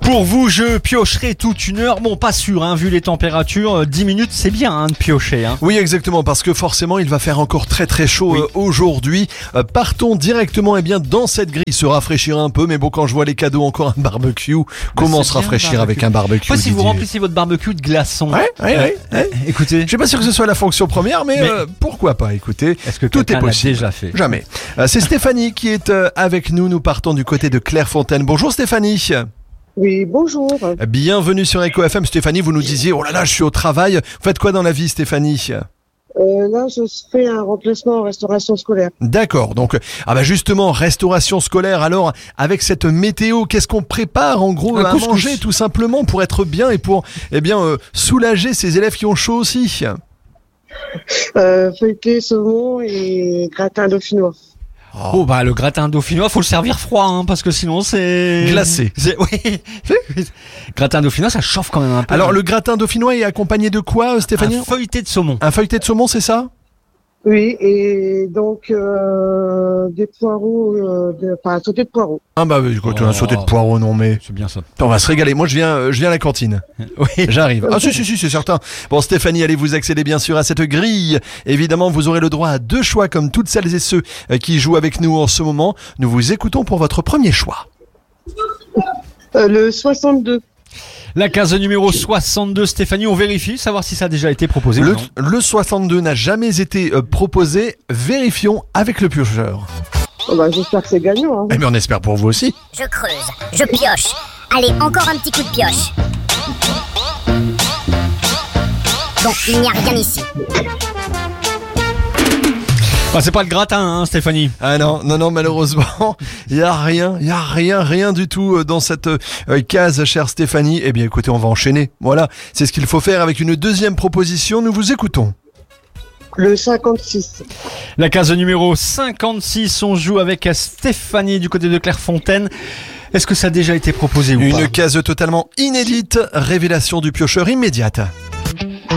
Pour vous, je piocherai toute une heure. Bon, pas sûr, hein, vu les températures. 10 minutes, c'est bien hein, de piocher. Hein. Oui, exactement, parce que forcément, il va faire encore très très chaud aujourd'hui. Partons directement dans cette grille, se rafraîchir un peu. Mais bon, quand je vois les cadeaux, encore un barbecue. Comment se rafraîchir avec un barbecue? Moi, si vous remplissez votre barbecue de glaçons. Ouais. Écoutez. Je suis pas sûr que ce soit la fonction première, mais pourquoi pas? Écoutez, est-ce que tout est possible. L'a déjà fait? Jamais. C'est Stéphanie qui est avec nous. Nous partons du côté de Clairefontaine. Bonjour Stéphanie. Oui, bonjour. Bienvenue sur Echo FM. Stéphanie, vous nous disiez, oh là là, je suis au travail. Vous faites quoi dans la vie, Stéphanie? Là, je fais un remplacement en restauration scolaire. D'accord. Donc, justement, restauration scolaire. Alors, avec cette météo, qu'est-ce qu'on prépare en gros à manger, tout simplement, pour être bien et pour, soulager ces élèves qui ont chaud aussi? Feuilleté, saumon et gratin dauphinois. Oh le gratin dauphinois, faut le servir froid hein, parce que sinon c'est glacé. Oui. Gratin dauphinois, ça chauffe quand même un peu. Alors le gratin dauphinois est accompagné de quoi, Stéphanie? Un feuilleté de saumon. Un feuilleté de saumon, c'est ça? Oui, et donc des poireaux, un sauté de poireaux. Écoute, un sauté de poireaux, non mais c'est bien ça. On va se régaler. Moi, je viens à la cantine. Oui, j'arrive. Ah si, c'est certain. Bon, Stéphanie, allez vous accéder bien sûr à cette grille. Évidemment, vous aurez le droit à 2 choix comme toutes celles et ceux qui jouent avec nous en ce moment. Nous vous écoutons pour votre premier choix. Le 62. La case numéro 62, Stéphanie, on vérifie, savoir si ça a déjà été proposé ou non. Le 62 n'a jamais été proposé. Vérifions avec le piocheur. J'espère que c'est gagnant. On espère pour vous aussi. Je creuse, je pioche. Allez, encore un petit coup de pioche. Bon, il n'y a rien ici. C'est pas le gratin, hein, Stéphanie. Ah non, malheureusement, il y a rien du tout dans cette case, chère Stéphanie. Eh bien, écoutez, on va enchaîner. Voilà, c'est ce qu'il faut faire avec une deuxième proposition. Nous vous écoutons. Le 56. La case numéro 56, on joue avec Stéphanie du côté de Clairefontaine. Est-ce que ça a déjà été proposé ou pas? Une case totalement inédite, révélation du piocheur immédiate.